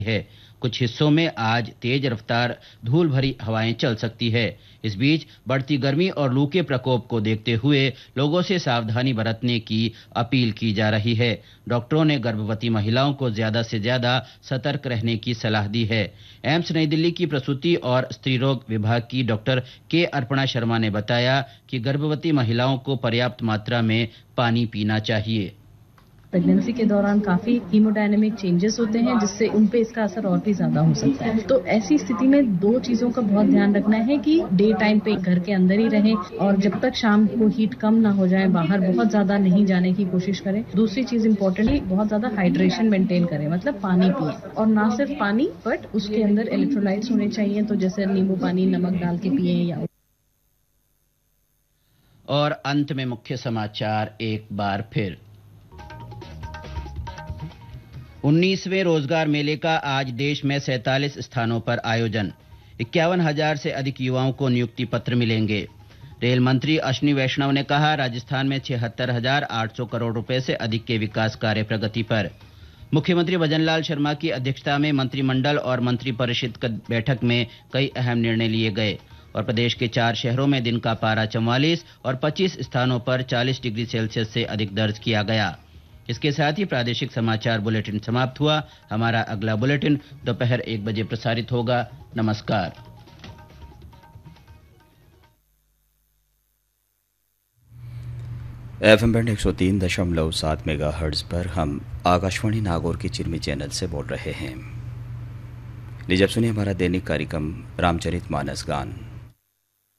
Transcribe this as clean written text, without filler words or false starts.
है। कुछ हिस्सों में आज तेज रफ्तार धूल भरी हवाएं चल सकती है। इस बीच बढ़ती गर्मी और लू के प्रकोप को देखते हुए लोगों से सावधानी बरतने की अपील की जा रही है। डॉक्टरों ने गर्भवती महिलाओं को ज्यादा से ज्यादा सतर्क रहने की सलाह दी है। एम्स नई दिल्ली की प्रसूति और स्त्री रोग विभाग की डॉक्टर के अर्पणा शर्मा ने बताया कि गर्भवती महिलाओं को पर्याप्त मात्रा में पानी पीना चाहिए। प्रेगनेंसी के दौरान काफी हीमोडायनेमिक चेंजेस होते हैं, जिससे उन पे इसका असर और भी ज्यादा हो सकता है। तो ऐसी स्थिति में दो चीजों का बहुत ध्यान रखना है कि डे टाइम पे घर के अंदर ही रहें और जब तक शाम को हीट कम ना हो जाए बाहर बहुत ज्यादा नहीं जाने की कोशिश करें। दूसरी चीज इम्पोर्टेंट है, बहुत ज्यादा हाइड्रेशन मेंटेन करें, मतलब पानी पिए, और ना सिर्फ पानी बट उसके अंदर इलेक्ट्रोलाइट्स होने चाहिए, तो जैसे नींबू पानी नमक डाल के पिए या। और अंत में मुख्य समाचार एक बार फिर। 19वें रोजगार मेले का आज देश में 47 स्थानों पर आयोजन। 51,000 से अधिक युवाओं को नियुक्ति पत्र मिलेंगे। रेल मंत्री अश्विनी वैष्णव ने कहा, राजस्थान में 76,800 करोड़ रुपए से अधिक के विकास कार्य प्रगति पर। मुख्यमंत्री भजनलाल शर्मा की अध्यक्षता में मंत्रिमंडल और मंत्रिपरिषद की बैठक में कई अहम निर्णय लिए गए और प्रदेश के 4 शहरों में दिन का पारा 44 और 25 स्थानों पर 40 डिग्री सेल्सियस से अधिक दर्ज किया गया। इसके साथ ही प्रादेशिक समाचार बुलेटिन समाप्त हुआ। हमारा अगला बुलेटिन दोपहर 1 बजे प्रसारित होगा। नमस्कार। FM बैंड 103.7 मेगाहर्ट्ज पर हम आकाशवाणी नागौर की चिरमी चैनल से बोल रहे हैं। लीजिए अब सुनिए हमारा दैनिक कार्यक्रम रामचरितमानस गान।